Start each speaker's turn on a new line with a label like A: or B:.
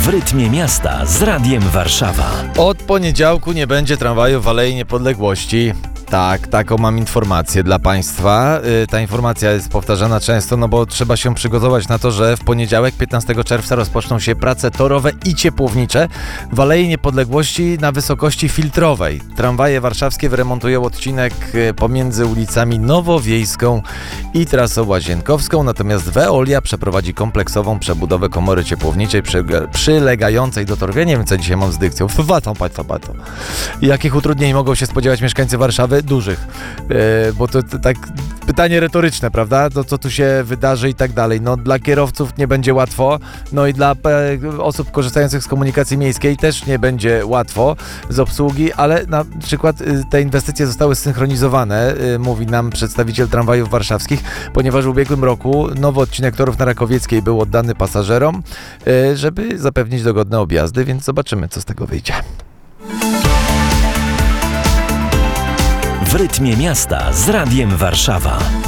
A: W rytmie miasta z Radiem Warszawa.
B: Od poniedziałku nie będzie tramwaju w Alei Niepodległości. Tak, taką mam informację dla Państwa. Ta informacja jest powtarzana często, no bo trzeba się przygotować na to, że w poniedziałek 15 czerwca rozpoczną się prace torowe i ciepłownicze w Alei Niepodległości na wysokości filtrowej. Tramwaje warszawskie wyremontują odcinek pomiędzy ulicami Nowowiejską i trasą Łazienkowską, natomiast Veolia przeprowadzi kompleksową przebudowę komory ciepłowniczej przylegającej do toru. Ja nie wiem, co dzisiaj mam z dykcją. Jakich utrudnień mogą się spodziewać mieszkańcy Warszawy? Dużych, bo to tak pytanie retoryczne, prawda? To co tu się wydarzy i tak dalej. No dla kierowców nie będzie łatwo, no i dla osób korzystających z komunikacji miejskiej też nie będzie łatwo z obsługi, ale na przykład te inwestycje zostały zsynchronizowane, mówi nam przedstawiciel tramwajów warszawskich, ponieważ w ubiegłym roku nowy odcinek torów na Rakowieckiej był oddany pasażerom, żeby zapewnić dogodne objazdy, więc zobaczymy, co z tego wyjdzie.
A: W rytmie miasta z Radiem Warszawa.